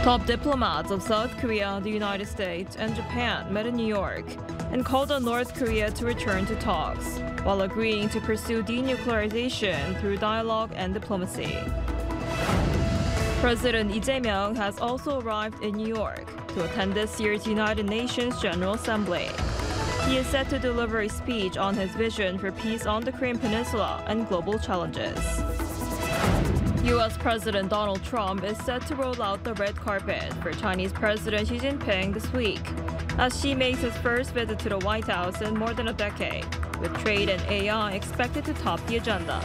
Top diplomats of South Korea, the United States, and Japan met in New York and called on North Korea to return to talks, while agreeing to pursue denuclearization through dialogue and diplomacy. President Lee Jae-myung has also arrived in New York to attend this year's United Nations General Assembly. He is set to deliver a speech on his vision for peace on the Korean Peninsula and global challenges. U.S. President Donald Trump is set to roll out the red carpet for Chinese President Xi Jinping this week, as Xi makes his first visit to the White House in more than a decade, with trade and AI expected to top the agenda.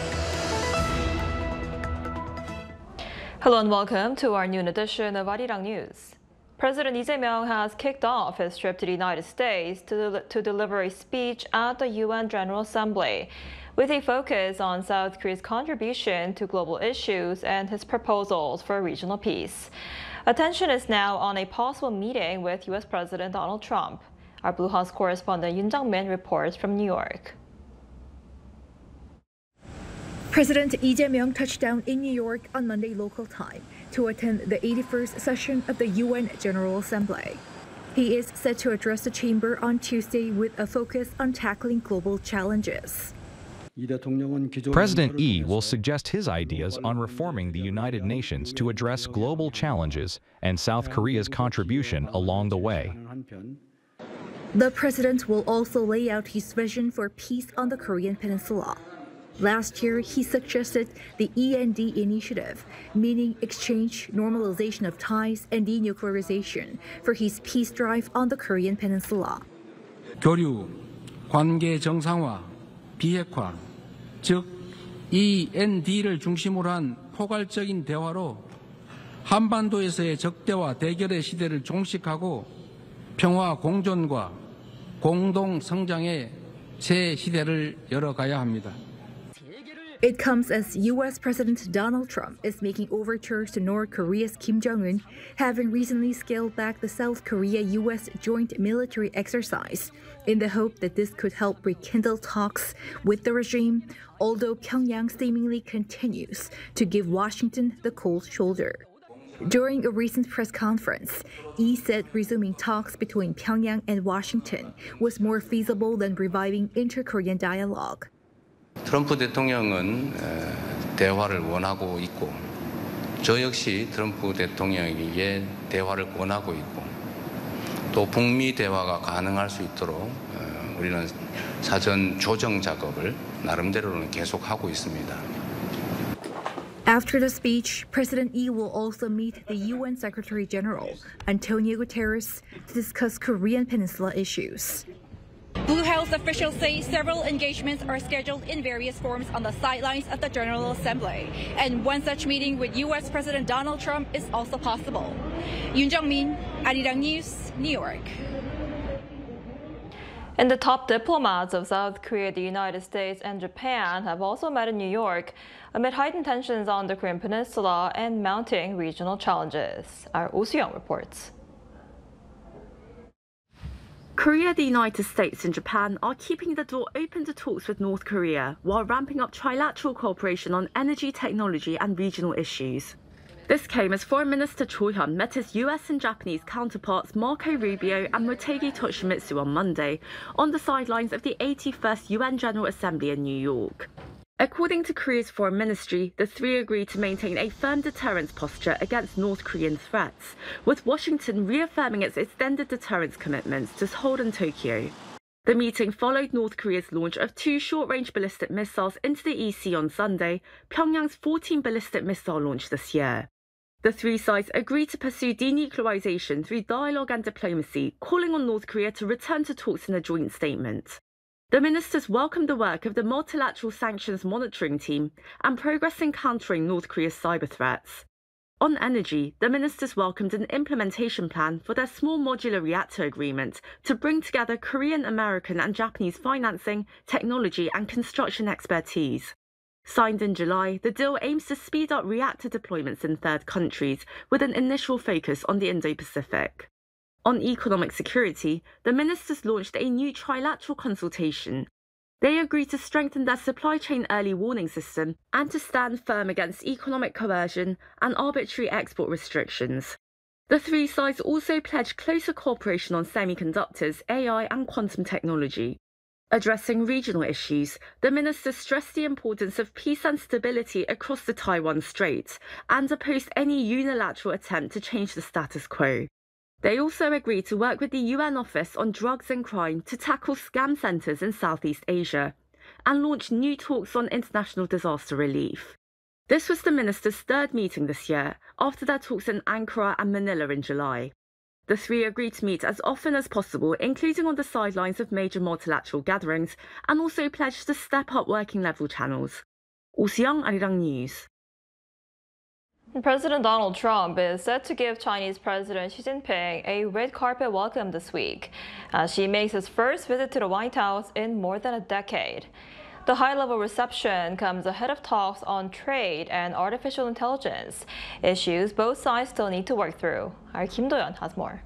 Hello and welcome to our noon edition of Arirang News. President Lee Jae-myung has kicked off his trip to the United States to deliver a speech at the UN General Assembly, with a focus on South Korea's contribution to global issues and his proposals for regional peace. Attention is now on a possible meeting with U.S. President Donald Trump. Our Blue House correspondent Yoon Jung-min reports from New York. President Lee Jae-myung touched down in New York on Monday local time to attend the 81st session of the UN General Assembly. He is set to address the chamber on Tuesday with a focus on tackling global challenges. President Lee will suggest his ideas on reforming the United Nations to address global challenges and South Korea's contribution along the way. The president will also lay out his vision for peace on the Korean Peninsula. Last year, he suggested the END initiative, meaning exchange, normalization of ties, and denuclearization, for his peace drive on the Korean Peninsula. 교류, 관계 정상화, 비핵화, 즉 END를 중심으로 한 포괄적인 대화로 한반도에서의 적대와 대결의 시대를 종식하고 평화 공존과 공동 성장의 새 시대를 열어가야 합니다. It comes as U.S. President Donald Trump is making overtures to North Korea's Kim Jong-un, having recently scaled back the South Korea-U.S. joint military exercise in the hope that this could help rekindle talks with the regime, although Pyongyang seemingly continues to give Washington the cold shoulder. During a recent press conference, Lee said resuming talks between Pyongyang and Washington was more feasible than reviving inter-Korean dialogue. 트럼프 대통령은 대화를 원하고 있고 저 역시 트럼프 대통령에게 대화를 권하고 있고 또 북미 대화가 가능할 수 있도록 우리는 사전 조정 작업을 나름대로는 계속하고 있습니다. After the speech, President Lee will also meet the UN Secretary General, Antonio Guterres, to discuss Korean Peninsula issues. Blue House officials say several engagements are scheduled in various forms on the sidelines of the General Assembly, and one such meeting with U.S. President Donald Trump is also possible. Yoon Jung-min, Arirang News, New York. And the top diplomats of South Korea, the United States, and Japan have also met in New York amid heightened tensions on the Korean Peninsula and mounting regional challenges. Our Oh Soo-young reports. Korea, the United States and Japan are keeping the door open to talks with North Korea while ramping up trilateral cooperation on energy, technology and regional issues. This came as Foreign Minister Cho Hyun met his US and Japanese counterparts Marco Rubio and Motegi Toshimitsu on Monday on the sidelines of the 81st UN General Assembly in New York. According to Korea's foreign ministry, the three agreed to maintain a firm deterrence posture against North Korean threats, with Washington reaffirming its extended deterrence commitments to Seoul and Tokyo. The meeting followed North Korea's launch of 2 short-range ballistic missiles into the EC on Sunday, Pyongyang's 14th ballistic missile launch this year. The three sides agreed to pursue denuclearization through dialogue and diplomacy, calling on North Korea to return to talks in a joint statement. The ministers welcomed the work of the Multilateral Sanctions Monitoring Team and progress in countering North Korea's cyber threats. On energy, the ministers welcomed an implementation plan for their small modular reactor agreement to bring together Korean, American and Japanese financing, technology and construction expertise. Signed in July, the deal aims to speed up reactor deployments in third countries with an initial focus on the Indo-Pacific. On economic security, the ministers launched a new trilateral consultation. They agreed to strengthen their supply chain early warning system and to stand firm against economic coercion and arbitrary export restrictions. The three sides also pledged closer cooperation on semiconductors, AI, and quantum technology. Addressing regional issues, the ministers stressed the importance of peace and stability across the Taiwan Strait and opposed any unilateral attempt to change the status quo. They also agreed to work with the UN Office on Drugs and Crime to tackle scam centres in Southeast Asia and launch new talks on international disaster relief. This was the ministers' third meeting this year, after their talks in Ankara and Manila in July. The three agreed to meet as often as possible, including on the sidelines of major multilateral gatherings, and also pledged to step up working level channels. Oh Si-young, Arirang News. President Donald Trump is set to give Chinese President Xi Jinping a red carpet welcome this week, as Xi makes his first visit to the White House in more than a decade. The high-level reception comes ahead of talks on trade and artificial intelligence, issues both sides still need to work through. Our Kim Do-yeon has more.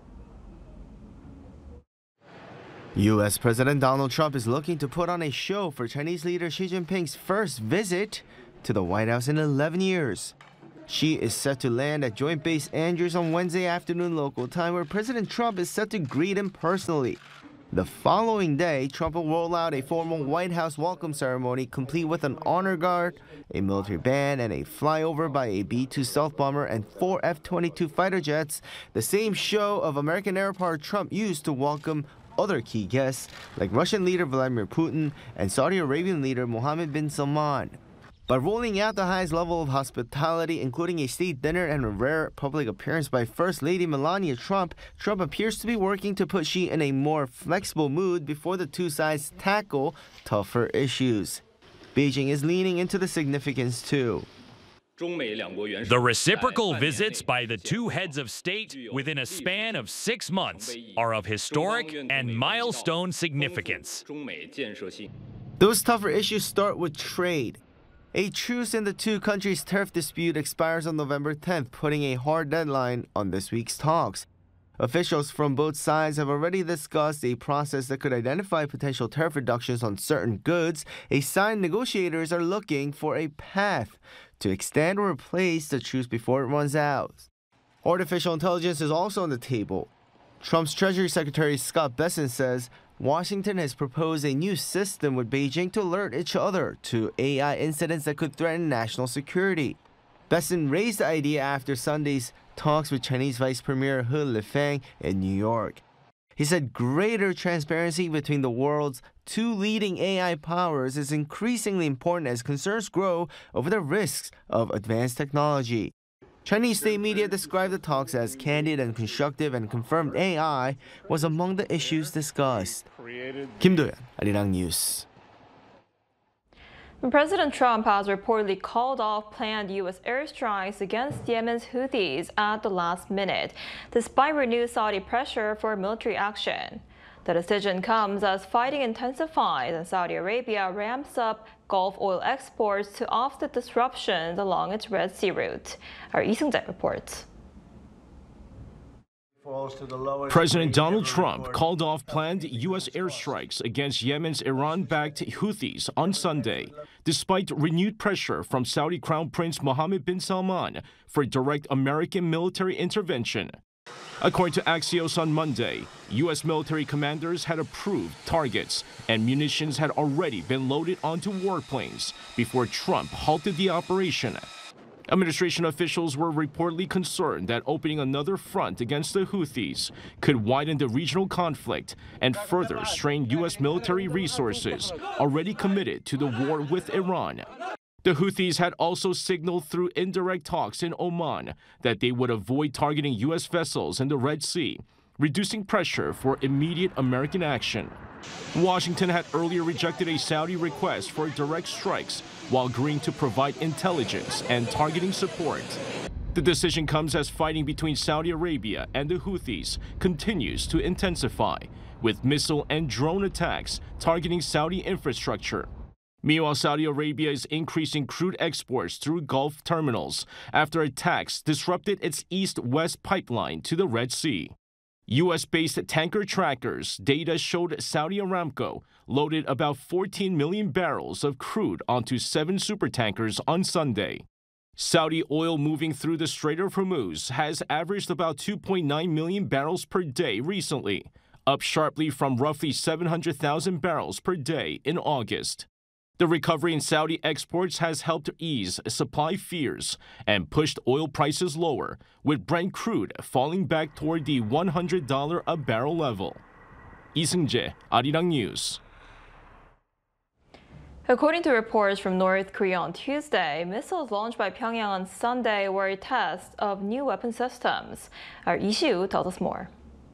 U.S. President Donald Trump is looking to put on a show for Chinese leader Xi Jinping's first visit to the White House in 11 years. Xi is set to land at Joint Base Andrews on Wednesday afternoon local time, where President Trump is set to greet him personally. The following day, Trump will roll out a formal White House welcome ceremony complete with an honor guard, a military band, and a flyover by a B-2 stealth bomber and 4 F-22 fighter jets, the same show of American air power Trump used to welcome other key guests like Russian leader Vladimir Putin and Saudi Arabian leader Mohammed bin Salman. By rolling out the highest level of hospitality, including a state dinner and a rare public appearance by First Lady Melania Trump, Trump appears to be working to put Xi in a more flexible mood before the two sides tackle tougher issues. Beijing is leaning into the significance too. The reciprocal visits by the two heads of state within a span of 6 months are of historic and milestone significance. Those tougher issues start with trade. A truce in the two countries' tariff dispute expires on November 10th, putting a hard deadline on this week's talks. Officials from both sides have already discussed a process that could identify potential tariff reductions on certain goods. A sign negotiators are looking for a path to extend or replace the truce before it runs out. Artificial intelligence is also on the table. Trump's Treasury Secretary Scott Bessent says Washington has proposed a new system with Beijing to alert each other to AI incidents that could threaten national security. Bessent raised the idea after Sunday's talks with Chinese Vice Premier He Lifeng in New York. He said greater transparency between the world's two leading AI powers is increasingly important as concerns grow over the risks of advanced technology. Chinese state media described the talks as candid and constructive and confirmed AI was among the issues discussed. Kim Do-yeon, Arirang News. President Trump has reportedly called off planned U.S. airstrikes against Yemen's Houthis at the last minute, despite renewed Saudi pressure for military action. The decision comes as fighting intensifies and Saudi Arabia ramps up Gulf oil exports to offset disruptions along its Red Sea route. Our Lee Seung-jae reports. President Donald Trump called off planned U.S. airstrikes against Yemen's Iran-backed Houthis on Sunday, despite renewed pressure from Saudi Crown Prince Mohammed bin Salman for direct American military intervention. According to Axios on Monday, U.S. military commanders had approved targets and munitions had already been loaded onto warplanes before Trump halted the operation. Administration officials were reportedly concerned that opening another front against the Houthis could widen the regional conflict and further strain U.S. military resources already committed to the war with Iran. The Houthis had also signaled through indirect talks in Oman that they would avoid targeting U.S. vessels in the Red Sea, reducing pressure for immediate American action. Washington had earlier rejected a Saudi request for direct strikes while agreeing to provide intelligence and targeting support. The decision comes as fighting between Saudi Arabia and the Houthis continues to intensify, with missile and drone attacks targeting Saudi infrastructure. Meanwhile, Saudi Arabia is increasing crude exports through Gulf terminals after attacks disrupted its east-west pipeline to the Red Sea. U.S.-based tanker trackers data showed Saudi Aramco loaded about 14 million barrels of crude onto 7 supertankers on Sunday. Saudi oil moving through the Strait of Hormuz has averaged about 2.9 million barrels per day recently, up sharply from roughly 700,000 barrels per day in August. The recovery in Saudi exports has helped ease supply fears and pushed oil prices lower, with Brent crude falling back toward the $100 a barrel level. Lee Seung-jae, Arirang News. According to reports from North Korea on Tuesday, missiles launched by Pyongyang on Sunday were a test of new weapon systems. Our Lee Si-woo tells us more.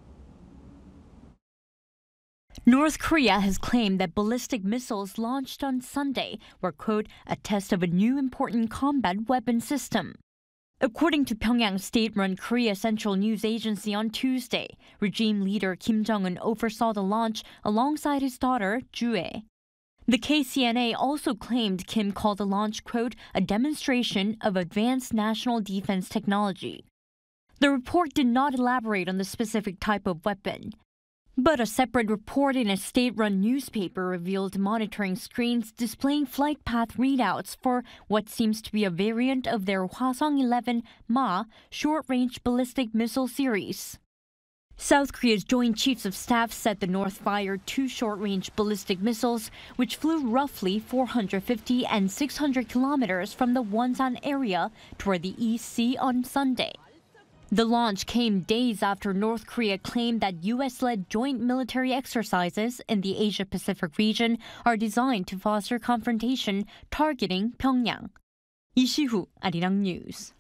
North Korea has claimed that ballistic missiles launched on Sunday were, quote, a test of a new important combat weapon system. According to Pyongyang's state-run Korea Central News Agency on Tuesday, regime leader Kim Jong-un oversaw the launch alongside his daughter, Ju-ae. The KCNA also claimed Kim called the launch, quote, a demonstration of advanced national defense technology. The report did not elaborate on the specific type of weapon. But a separate report in a state-run newspaper revealed monitoring screens displaying flight path readouts for what seems to be a variant of their Hwasong-11 Ma short-range ballistic missile series. South Korea's Joint Chiefs of Staff said the North fired 2 short-range ballistic missiles, which flew roughly 450 and 600 kilometers from the Wonsan area toward the East Sea on Sunday. The launch came days after North Korea claimed that U.S.-led joint military exercises in the Asia-Pacific region are designed to foster confrontation targeting Pyongyang. Lee Si-woo, Arirang News.